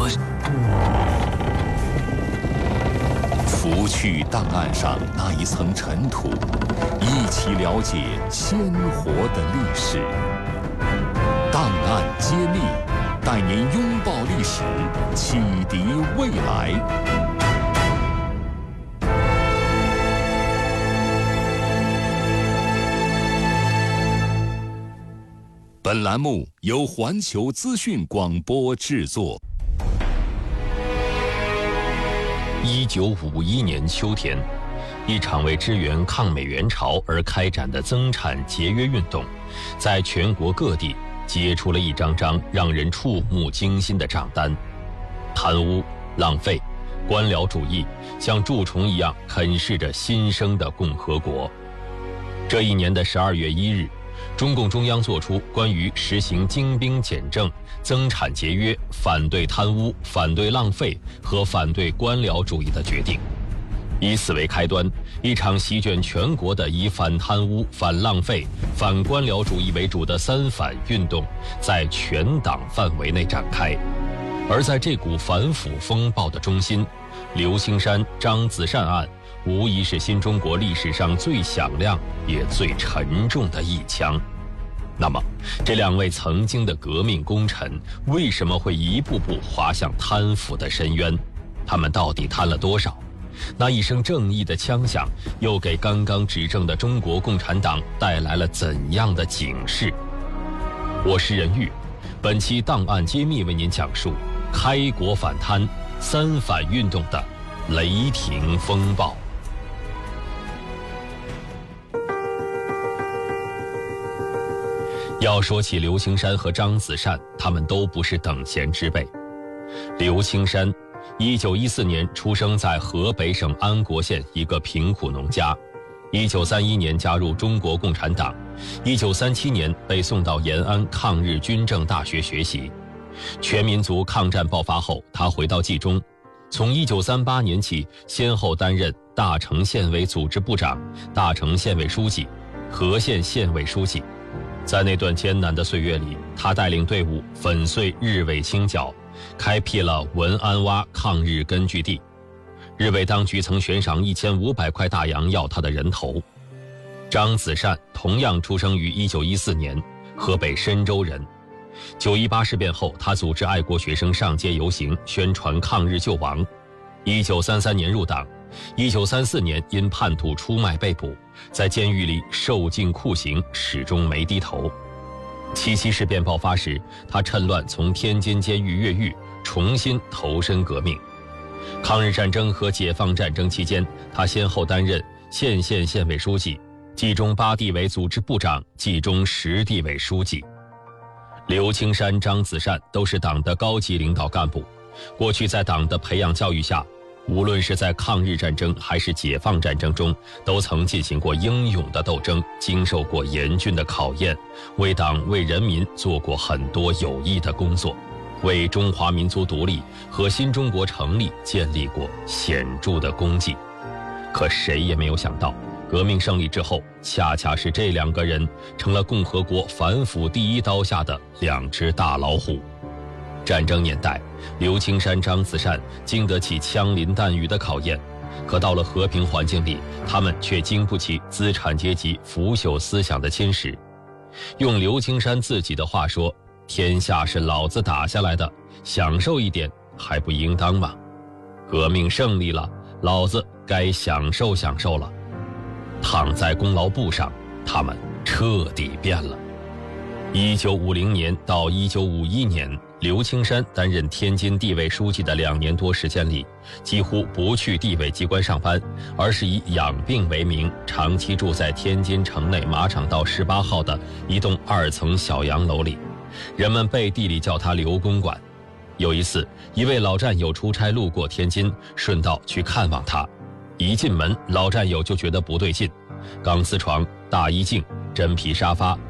拂去档案上那一层尘土，一起了解鲜活的历史。档案揭秘，带您拥抱历史，启迪未来。本栏目由环球资讯广播制作。 1951年秋天，一场为支援抗美援朝而开展的增产节约运动，在全国各地结出了一张张让人触目惊心的账单。贪污、浪费、官僚主义像蛀虫一样啃噬着新生的共和国。这一年的12月1日，中共中央作出关于实行精兵简政、增产节约、反对贪污、反对浪费和反对官僚主义的决定。以此为开端，一场席卷全国的以反贪污、反浪费、反官僚主义为主的三反运动在全党范围内展开。而在这股反腐风暴的中心，刘青山、张子善案无疑是新中国历史上最响亮也最沉重的一枪。那么，这两位曾经的革命功臣为什么会一步步滑向贪腐的深渊？他们到底贪了多少？那一声正义的枪响，又给刚刚执政的中国共产党带来了怎样的警示？我是任玉，本期档案揭秘为您讲述开国反贪、三反运动的雷霆风暴。要说起刘青山和张子善，他们都不是等闲之辈。刘青山1914年出生在河北省安国县一个贫苦农家，1931年加入中国共产党，1937年被送到延安抗日军政大学学习。全民族抗战爆发后，他回到冀中，从1938年起先后担任大城县委组织部长、大城县委书记、和县县委书记。在那段艰难的岁月里，他带领队伍粉碎日伪清剿，开辟了文安洼抗日根据地。日伪当局曾悬赏1500块大洋要他的人头。张子善同样出生于1914年，河北申州人。9·18事变后，他组织爱国学生上街游行，宣传抗日救亡。1933年入党，1934年因叛徒出卖被捕，在监狱里受尽酷刑，始终没低头。7·7事变爆发时，他趁乱从天津监狱越狱，重新投身革命。抗日战争和解放战争期间，他先后担任县县委书记、冀中8地委组织部长、冀中10地委书记。刘青山、张子善都是党的高级领导干部，过去在党的培养教育下，无论是在抗日战争还是解放战争中，都曾进行过英勇的斗争，经受过严峻的考验，为党为人民做过很多有益的工作，为中华民族独立和新中国成立建立过显著的功绩。可谁也没有想到，革命胜利之后，恰恰是这两个人成了共和国反腐第一刀下的两只大老虎。战争年代，刘青山、张子善经得起枪林弹雨的考验，可到了和平环境里，他们却经不起资产阶级腐朽思想的侵蚀。用刘青山自己的话说，天下是老子打下来的，享受一点还不应当吗？革命胜利了，老子该享受享受了。躺在功劳簿上，他们彻底变了。1950年到1951年，刘青山担任天津地委书记的2年多时间里，几乎不去地委机关上班，而是以养病为名，长期住在天津城内马场道18号的一栋2层小洋楼里，人们背地里叫他刘公馆。有一次，一位老战友出差路过天津，顺道去看望他。一进门，老战友就觉得不对劲，钢丝床、大衣镜、真皮沙发